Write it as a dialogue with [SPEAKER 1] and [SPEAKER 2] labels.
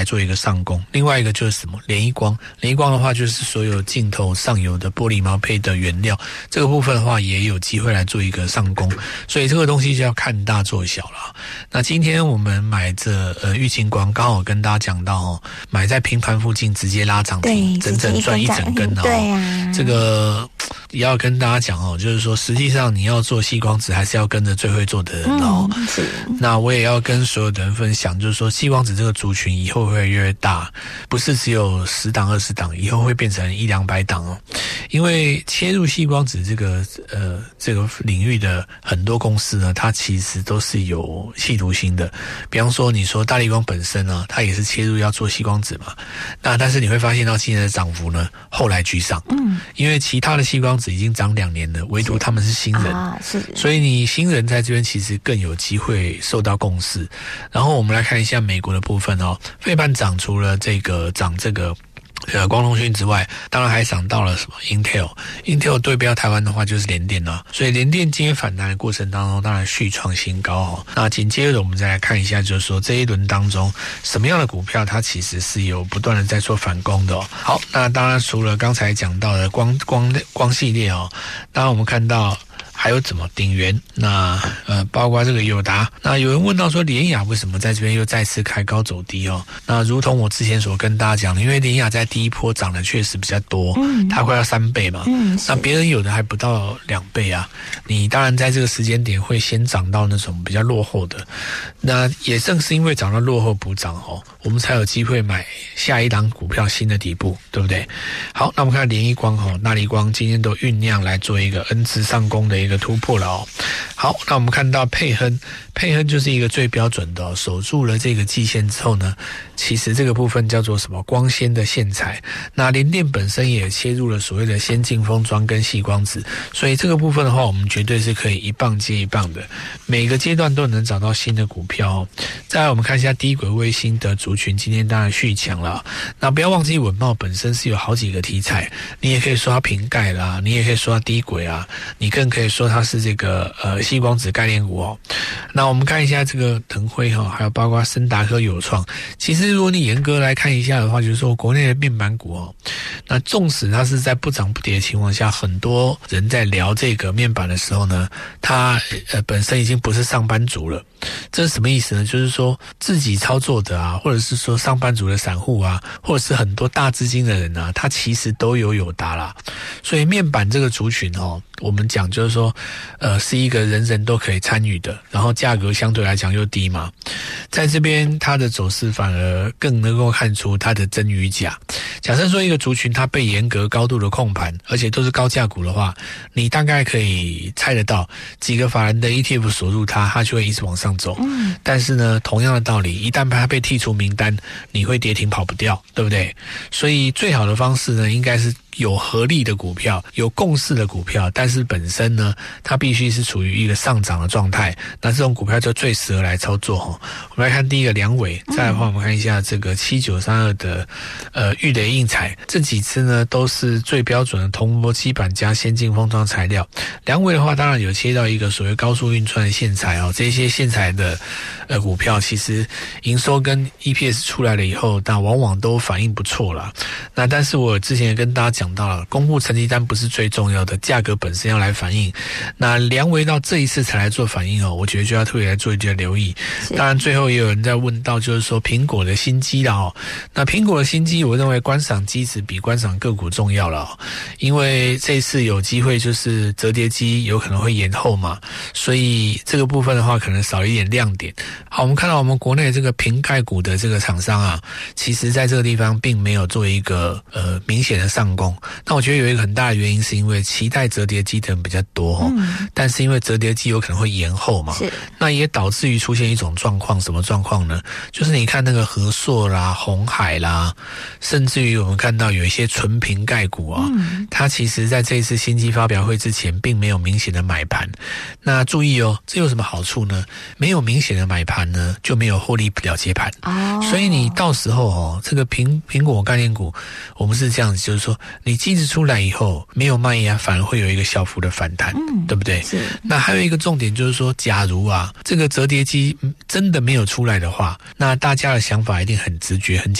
[SPEAKER 1] 来做一个上攻。另外一个就是什么？联一光，联一光的话就是所有镜头上游的玻璃毛坯的原料，这个部分的话也有机会来做一个上攻，所以这个东西就要看大做小了。那今天我们买这玉晶光，刚好跟大家讲到买在平盘附近直接拉涨停，整整赚一整根
[SPEAKER 2] 对啊，
[SPEAKER 1] 这个也要跟大家讲就是说实际上你要做矽光子还是要跟着最会做的人
[SPEAKER 2] 是。
[SPEAKER 1] 那我也要跟所有的人分享，就是说矽光子这个族群以后会越来越大，不是只有10档20档，以后会变成100-200档因为切入矽光子这个领域的很多公司呢，它其实都是有企图心的。比方说你说大立光本身呢，它也是切入要做矽光子嘛，那但是你会发现到今年的涨幅呢后来居上，因为其他的矽光子已经涨2年了，唯独他们是新人
[SPEAKER 2] 是，
[SPEAKER 1] 所以你新人在这边其实更有机会受到共识。然后我们来看一下美国的部分费半涨除了涨这个光通讯之外，当然还涨到了什么 Intel 对标台湾的话就是联电了，所以联电今天反弹的过程当中当然续创新高那紧接着我们再来看一下，就是说这一轮当中什么样的股票它其实是有不断的在做反攻的好，那当然除了刚才讲到的光系列当然我们看到还有怎么鼎元，那包括这个友达。那有人问到说联亚为什么在这边又再次开高走低那如同我之前所跟大家讲的，因为联亚在第一波涨的确实比较多，它快要3倍嘛，那别人有的还不到2倍啊。你当然在这个时间点会先涨到那种比较落后的，那也正是因为涨到落后补涨我们才有机会买下一档股票新的底部，对不对？好，那我们看联一光大立光今天都酝酿来做一个 N 字上攻的一个突破了好，那我们看到佩亨就是一个最标准的守住了这个季线之后呢，其实这个部分叫做什么光纤的线材，那联电本身也切入了所谓的先进封装跟矽光子，所以这个部分的话我们绝对是可以一棒接一棒的，每个阶段都能找到新的股票再来我们看一下低轨卫星的族群，今天当然续强了，那不要忘记稳懋本身是有好几个题材，你也可以说它瓶盖啦，你也可以说它低轨啊，你更可以说它是这个矽光子概念股那我们看一下这个腾辉还有包括森达科、友创，其实如果你严格来看一下的话，就是说国内的面板股那纵使它是在不涨不跌的情况下，很多人在聊这个面板的时候呢，它本身已经不是上班族了。这是什么意思呢？就是说自己操作的或者是说上班族的散户或者是很多大资金的人他其实都有友达啦。所以面板这个族群我们讲就是说是一个人人都可以参与的，然后价格相对来讲又低嘛，在这边它的走势反而更能够看出它的真与假。假设说一个族群它被严格高度的控盘，而且都是高价股的话，你大概可以猜得到几个法人的 ETF 锁入它就会一直往上走。但是呢，同样的道理，一旦它被剔除名单，你会跌停跑不掉，对不对？所以最好的方式呢，应该是有合力的股票，有共识的股票，但是本身呢，它必须是处于一个上涨的状态，那这种股票就最适合来操作我们来看第一个良伟，再来的话我们看一下这个7932的裕雷印材，这几支呢都是最标准的铜箔基板加先进封装材料。良伟的话当然有切到一个所谓高速运算的线材这些线材的股票其实营收跟 EPS 出来了以后，那往往都反应不错啦。那但是我之前也跟大家讲到了，公布成绩单不是最重要的，价格本身要来反应。那良维到这一次才来做反应我觉得就要特别来做一些留意。当然最后也有人在问到就是说苹果的新机了那苹果的新机我认为观赏机子比观赏个股重要了因为这次有机会就是折叠机有可能会延后嘛，所以这个部分的话可能少一点亮点。好，我们看到我们国内这个瓶盖股的这个厂商其实在这个地方并没有做一个明显的上攻。那我觉得有一个很大的原因是因为期待折叠机的人比较多但是因为折叠机有可能会延后嘛，那也导致于出现一种状况，什么状况呢？就是你看那个和硕啦、鸿海啦，甚至于我们看到有一些纯瓶盖股它其实在这一次新机发表会之前并没有明显的买盘。那注意这有什么好处呢？没有明显的买盘盘呢，就没有获利了结盘。所以你到时候这个苹果概念股，我们是这样子，就是说你机子出来以后没有卖压，反而会有一个小幅的反弹，对不对？
[SPEAKER 2] 是。
[SPEAKER 1] 那还有一个重点就是说，假如这个折叠机真的没有出来的话，那大家的想法一定很直觉很